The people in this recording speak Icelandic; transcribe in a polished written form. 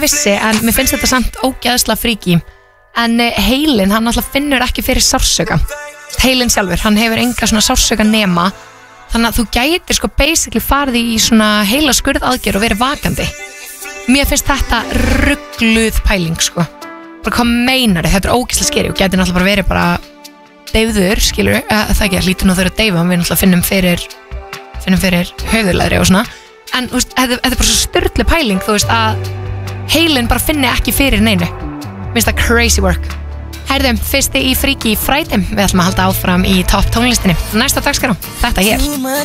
vissi, en mér finnst þetta samt ógeðslega fríki. En heilinn, hann alltaf finnur ekki fyrir sársauka. Heilinn sjálfur, hann hefur enga svona sársauka nema. Þannig að þú gætir sko basically farið í svona heila skurðaðgerð og verið vakandi. Mér finnst þetta rugluð pæling sko. Bara hvað meinar þið, þetta ógeðslega skeri og gæti náttúrulega bara verið bara deyfður, skilur, það ekki, hlýtur nú þurfa að deyfa, við náttúrulega finnum fyrir höfuðlæðri og svona. En þú veist, þetta er bara svo sturlu pæling, þú veist, að heilinn bara finni ekki fyrir neinu. Mér finnst það crazy work. Herðum, fyrsti í Freaky Friday. Við ætlum að halda áfram í topp tónlistinni. Næsta dagskrá, þetta hér.